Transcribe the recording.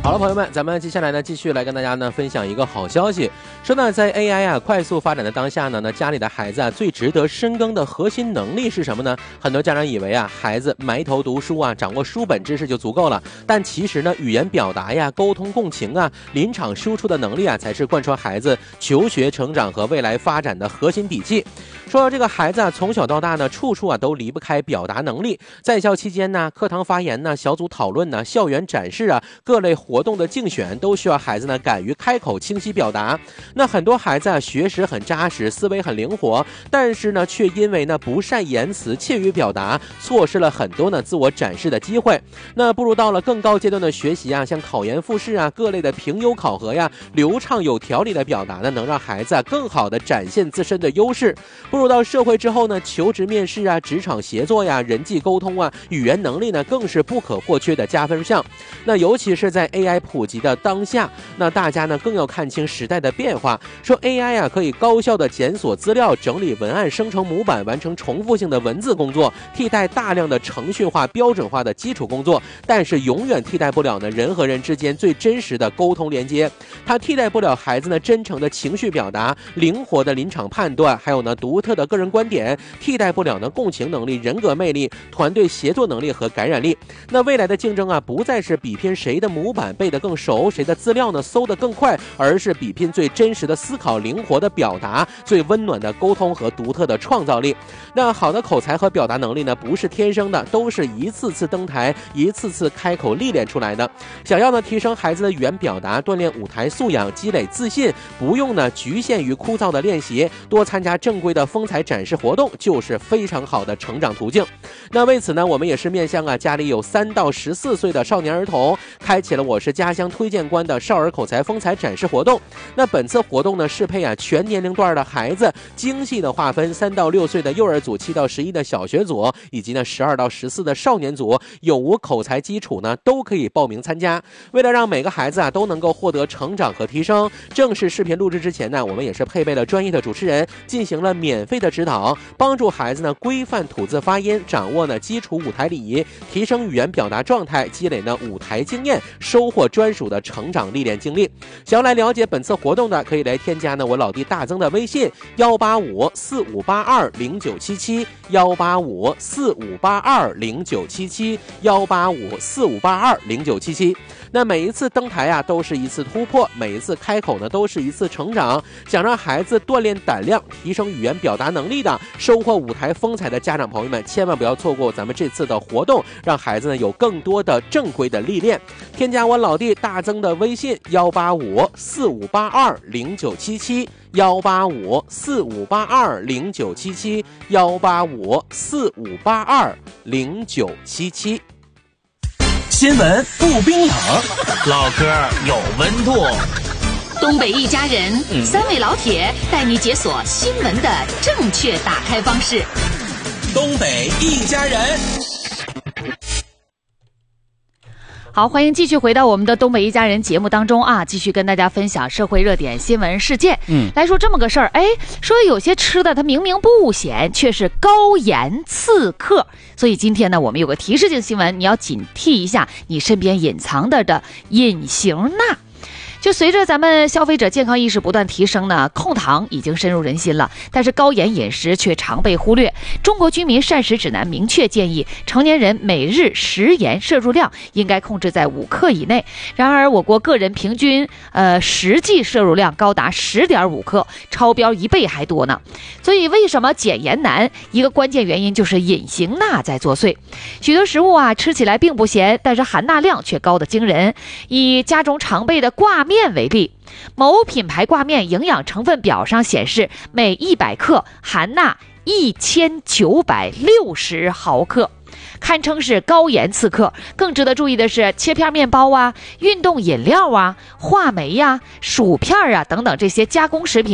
好了，朋友们，咱们接下来呢，继续来跟大家呢分享一个好消息。说呢，在 AI 快速发展的当下呢，家里的孩子最值得深耕的核心能力是什么呢？很多家长以为孩子埋头读书掌握书本知识就足够了，但其实呢，语言表达沟通共情临场输出的能力才是贯穿孩子求学成长和未来发展的核心底气。说这个孩子从小到大呢，处处都离不开表达能力。在校期间呢，课堂发言呢，小组讨论呢，校园展示各类活动的竞选都需要孩子呢敢于开口清晰表达。那很多孩子学识很扎实，思维很灵活，但是呢却因为呢不善言辞，怯于表达，错失了很多呢自我展示的机会。那不如到了更高阶段的学习像考研复试各类的评优考核流畅有条理的表达呢，能让孩子更好的展现自身的优势。步入到社会之后呢，求职面试职场协作人际沟通语言能力呢更是不可或缺的加分项。那尤其是在 AI 普及的当下，那大家呢更要看清时代的变化。说 AI 可以高效的检索资料，整理文案，生成模板，完成重复性的文字工作，替代大量的程序化标准化的基础工作，但是永远替代不了呢人和人之间最真实的沟通连接。它替代不了孩子呢真诚的情绪表达，灵活的临场判断，还有呢独特的个人观点，替代不了呢共情能力、人格魅力、团队协作能力和感染力。那未来的竞争不再是比拼谁的模板背得更熟，谁的资料呢搜得更快，而是比拼最真实的思考、灵活的表达、最温暖的沟通和独特的创造力。那好的口才和表达能力呢不是天生的，都是一次次登台、一次次开口历练出来的。想要呢提升孩子的语言表达，锻炼舞台素养，积累自信，不用呢局限于枯燥的练习，多参加正规的风采展示活动就是非常好的成长途径。那为此呢，我们也是面向家里有3到14岁的少年儿童，开启了我是家乡推荐官的少儿口才风采展示活动。那本次活动呢适配全年龄段的孩子，精细的划分3到6岁的幼儿组、7到11的小学组，以及呢12到14的少年组，有无口才基础呢都可以报名参加。为了让每个孩子都能够获得成长和提升，正式视频录制之前呢，我们也是配备了专业的主持人，进行了免费的指导，帮助孩子呢规范吐字发音，掌握呢基础舞台礼仪，提升语言表达状态，积累呢舞台经验，收获专属的成长历练经历。想要来了解本次活动的，可以来添加呢我老弟大增的微信18545820977 18545820977 18545820977。那每一次登台都是一次突破，每一次开口呢都是一次成长。想让孩子锻炼胆量，提升语言表达能力的，收获舞台风采的家长朋友们，千万不要错过咱们这次的活动，让孩子呢有更多的正规的历练。添加我老弟大增的微信18545820977 18545820977 18545820977。 新闻不冰冷，唠嗑有温度。 东北一家人，3位老铁带你解锁新闻的正确打开方式。 东北一家人。 好，欢迎继续回到我们的东北一家人节目当中继续跟大家分享社会热点新闻事件。来说这么个事儿，说有些吃的它明明不咸，却是高盐刺客。所以今天呢，我们有个提示性新闻，你要警惕一下你身边隐藏的隐形钠。就随着咱们消费者健康意识不断提升呢，控糖已经深入人心了，但是高盐饮食却常被忽略。中国居民膳食指南明确建议，成年人每日食盐摄入量应该控制在5克以内。然而，我国个人平均实际摄入量高达10.5克，超标1倍还多呢。所以，为什么减盐难？一个关键原因就是隐形钠在作祟。许多食物吃起来并不咸，但是含钠量却高得惊人。以家中常备的挂面为例，某品牌挂面营养成分表上显示，每100克含钠1960毫克，堪称是高盐刺客。更值得注意的是，切片面包运动饮料话梅薯片等等这些加工食品